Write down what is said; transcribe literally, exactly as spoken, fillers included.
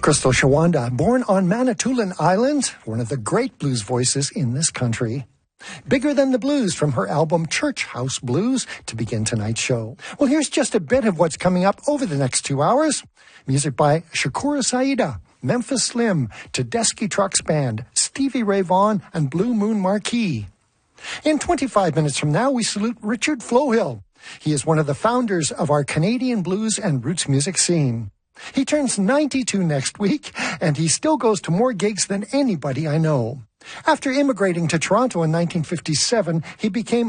Crystal Shawanda, born on Manitoulin Island, one of the great blues voices in this country. Bigger Than the Blues from her album Church House Blues to begin tonight's show. Well, here's just a bit of what's coming up over the next two hours. Music by Shakura Saida, Memphis Slim, Tedeschi Trucks Band, Stevie Ray Vaughan, and Blue Moon Marquee. In twenty-five minutes from now, we salute Richard Flohill. He is one of the founders of our Canadian blues and roots music scene. He turns ninety-two next week, and he still goes to more gigs than anybody I know. After immigrating to Toronto in nineteen fifty-seven, he became